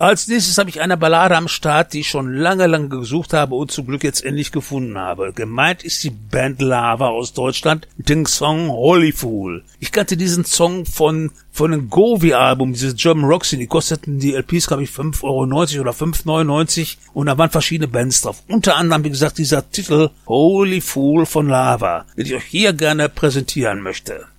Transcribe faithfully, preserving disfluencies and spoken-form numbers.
Als nächstes habe ich eine Ballade am Start, die ich schon lange, lange gesucht habe und zum Glück jetzt endlich gefunden habe. Gemeint ist die Band Lava aus Deutschland mit dem Song Holy Fool. Ich kannte diesen Song von von dem Govi-Album, dieses German Roxy, die kosteten die L Ps, glaube ich, fünf Euro neunzig oder fünf neunundneunzig und da waren verschiedene Bands drauf. Unter anderem, wie gesagt, dieser Titel Holy Fool von Lava, den ich euch hier gerne präsentieren möchte.